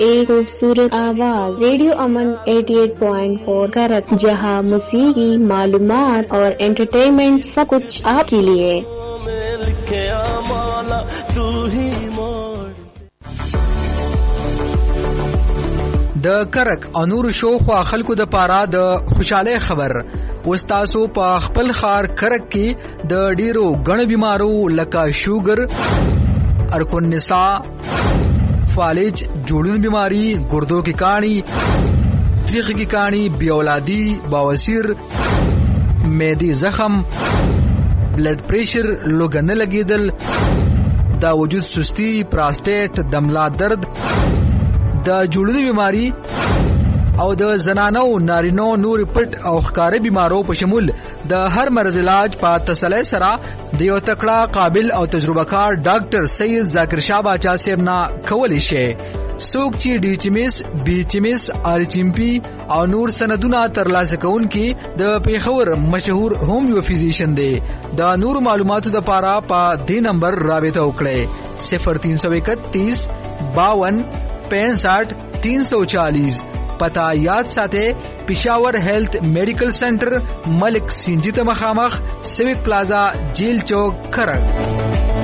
एक खूबसूरत आवाज रेडियो अमन 88.4 करक, जहां मौसीकी, मालूमात और एंटरटेनमेंट सब कुछ आपके लिए। د کرک انور شو خو خلکو د پاره د خوشاله خبر وستاسو په خپل خار کرک کې د ډیرو غن بیمارو لکه شوګر، ارکون نساء، فالج، جوړون بیماری، ګردو کی کانی، تریخ کی کانی، بی اولادی، بواسیر، معدی زخم، بلڈ پریشر، لوګن لګیدل، دا وجود سستی، پراسټیټ، دملا درد، د جوړونی بیماری او د زنانو نارینو نور پټ او ښکاري بیمارو په شمول د هر مرض علاج په تسلی سره د یو تکړه، قابل او تجربه کار ډاکټر سید ذاکر شاه باچا صاحب نه کولی شي. څوک چې ډي چیمس، بي چیمس، آر چیمپي او نور سندونه ترلاسه کوونکي د پیښور مشهور هومیو فزیشن دی. د نور معلوماتو لپاره په دې نمبر رابطه وکړئ 0331 52 65 340. پتا یاد ساته پېښور هیلث میډیکل سنټر، ملک سنجیت مخامخ، سیوک پلازا، جیل چوک، کرک.